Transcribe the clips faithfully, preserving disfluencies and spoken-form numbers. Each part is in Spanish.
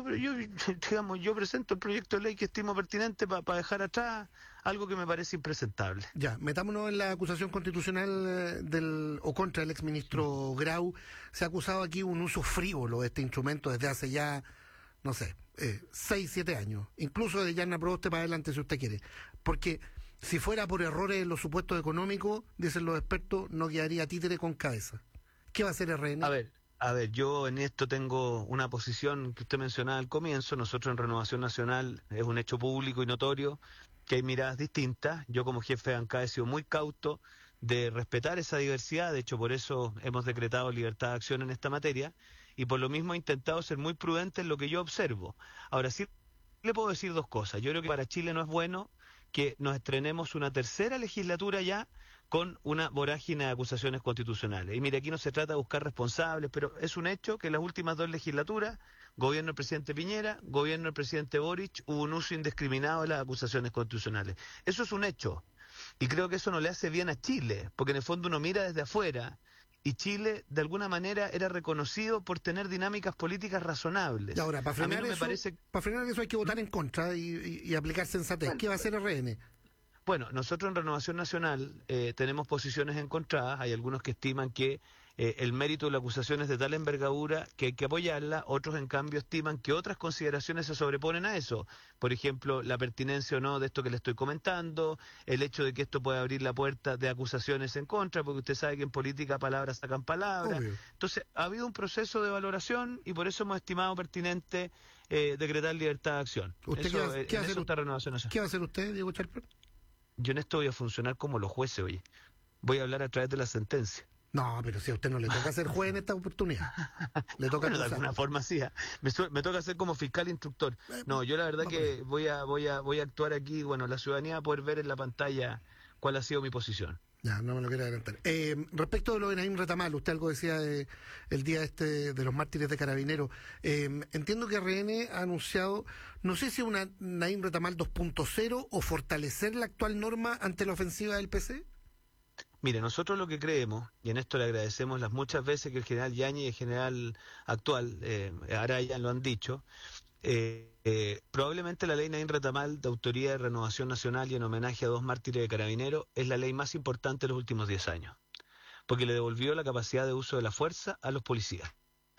Bueno, pero yo, digamos, yo presento el proyecto de ley que estimo pertinente para pa dejar atrás algo que me parece impresentable. Ya, metámonos en la acusación constitucional eh, del o contra el exministro Grau. Se ha acusado aquí un uso frívolo de este instrumento desde hace ya, no sé, eh, seis, siete años. Incluso de Yarna Proboste para adelante, si usted quiere. Porque si fuera por errores en los supuestos económicos, dicen los expertos, no quedaría títere con cabeza. ¿Qué va a hacer R N? A ver, a ver, yo en esto tengo una posición que usted mencionaba al comienzo. Nosotros en Renovación Nacional es un hecho público y notorio que hay miradas distintas. Yo como jefe de bancada he sido muy cauto de respetar esa diversidad. De hecho, por eso hemos decretado libertad de acción en esta materia y por lo mismo he intentado ser muy prudente en lo que yo observo. Ahora sí le puedo decir dos cosas. Yo creo que para Chile no es bueno que nos estrenemos una tercera legislatura ya con una vorágine de acusaciones constitucionales. Y mire, aquí no se trata de buscar responsables, pero es un hecho que en las últimas dos legislaturas, gobierno del presidente Piñera, gobierno del presidente Boric, hubo un uso indiscriminado de las acusaciones constitucionales. Eso es un hecho. Y creo que eso no le hace bien a Chile, porque en el fondo uno mira desde afuera y Chile de alguna manera era reconocido por tener dinámicas políticas razonables. Y ahora, para frenar, no eso, parece... para frenar eso hay que votar en contra y, y, y aplicar sensatez. Bueno, ¿qué va a hacer R N? Bueno, nosotros en Renovación Nacional eh, tenemos posiciones encontradas. Hay algunos que estiman que eh, el mérito de la acusación es de tal envergadura que hay que apoyarla. Otros, en cambio, estiman que otras consideraciones se sobreponen a eso. Por ejemplo, la pertinencia o no de esto que le estoy comentando, el hecho de que esto puede abrir la puerta de acusaciones en contra, porque usted sabe que en política palabras sacan palabras. Obvio. Entonces, ha habido un proceso de valoración y por eso hemos estimado pertinente eh, decretar libertad de acción. ¿Usted eso, qué va, eh, qué en hacer, eso está Renovación Nacional. ¿Qué va a hacer usted, Diego Chalper? Yo en esto voy a funcionar como los jueces, oye. Voy a hablar a través de la sentencia. No, pero si a usted no le toca ser juez en esta oportunidad. Le toca bueno, de alguna forma sí. ¿eh? Me, me toca ser como fiscal instructor. No, yo la verdad Vamos que voy a, voy a, voy a actuar aquí, bueno, la ciudadanía va a poder ver en la pantalla cuál ha sido mi posición. Ya, no me lo quiero adelantar. Eh, respecto de lo de Naim Retamal, usted algo decía de, el día este de los mártires de Carabineros. Eh, entiendo que R N ha anunciado, no sé si una Naim Retamal dos punto cero o fortalecer la actual norma ante la ofensiva del P C. Mire, nosotros lo que creemos, y en esto le agradecemos las muchas veces que el general Yañez y el general actual, eh, Araya, lo han dicho, eh, eh, probablemente la ley Naim Retamal de autoría de Renovación Nacional y en homenaje a dos mártires de Carabineros es la ley más importante de los últimos diez años, porque le devolvió la capacidad de uso de la fuerza a los policías.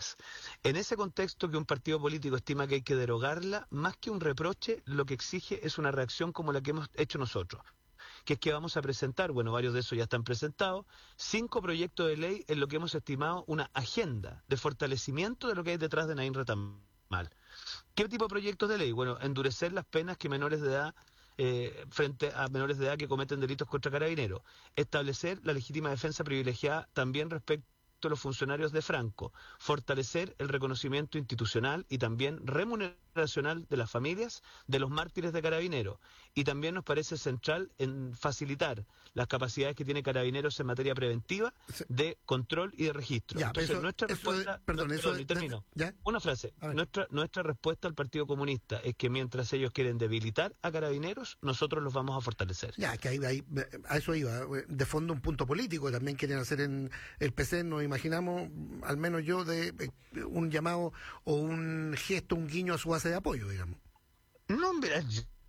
En ese contexto que un partido político estima que hay que derogarla, más que un reproche, lo que exige es una reacción como la que hemos hecho nosotros, que es que vamos a presentar, bueno, varios de esos ya están presentados, cinco proyectos de ley en lo que hemos estimado una agenda de fortalecimiento de lo que hay detrás de Naim Retamal. ¿Qué tipo de proyectos de ley? Bueno, endurecer las penas que menores de edad, eh, frente a menores de edad que cometen delitos contra Carabineros, establecer la legítima defensa privilegiada también respecto a los funcionarios de Franco, fortalecer el reconocimiento institucional y también remuneracional de las familias de los mártires de Carabineros, y también nos parece central en facilitar las capacidades que tiene Carabineros en materia preventiva de control y de registro. Ya, Entonces, eso, nuestra eso respuesta, de, perdón, no, eso perdón, de, y termino. ¿ya? Una frase. Nuestra, nuestra respuesta al Partido Comunista es que mientras ellos quieren debilitar a Carabineros, nosotros los vamos a fortalecer. Ya, que ahí, ahí a eso iba. De fondo un punto político que también quieren hacer en el P C, nos imaginamos, al menos yo, de un llamado o un gesto, un guiño a su base de apoyo, digamos. No, mira,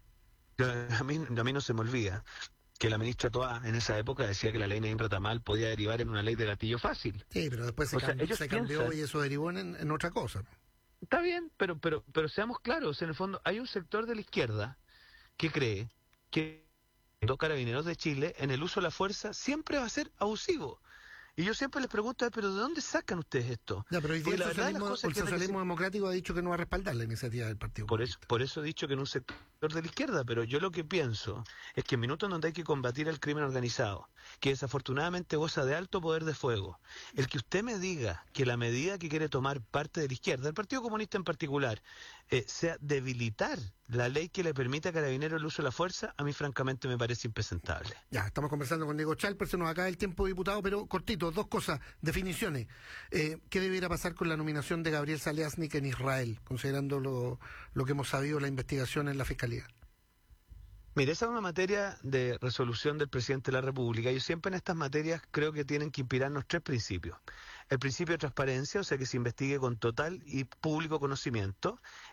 a mí, a mí no se me olvida que la ministra Toá en esa época decía que la ley Naim Retamal podía derivar en una ley de gatillo fácil. Sí, pero después se, o sea, cambió, ellos se piensan, cambió y eso derivó en, en otra cosa. Está bien, pero, pero, pero seamos claros, en el fondo hay un sector de la izquierda que cree que los carabineros de Chile en el uso de la fuerza siempre va a ser abusivo. Y yo siempre les pregunto, pero ¿de dónde sacan ustedes esto? Ya, pero hoy día el socialismo, el socialismo decir... democrático ha dicho que no va a respaldar la iniciativa del Partido por Comunista. eso, por eso he dicho que en un sector de la izquierda, pero yo lo que pienso es que en minutos donde hay que combatir el crimen organizado, que desafortunadamente goza de alto poder de fuego, el que usted me diga que la medida que quiere tomar parte de la izquierda, el Partido Comunista en particular, eh, sea debilitar la ley que le permite a Carabineros el uso de la fuerza, a mí francamente me parece impresentable. Ya, estamos conversando con Diego Chalper, se nos acaba el tiempo, diputado, pero cortito, dos cosas, definiciones. Eh, ¿Qué debiera pasar con la nominación de Gabriel Saliasnik en Israel, considerando lo, lo que hemos sabido, la investigación en la Fiscalía? Mire, esa es una materia de resolución del presidente de la República. Yo siempre en estas materias creo que tienen que inspirarnos tres principios. El principio de transparencia, o sea, que se investigue con total y público conocimiento.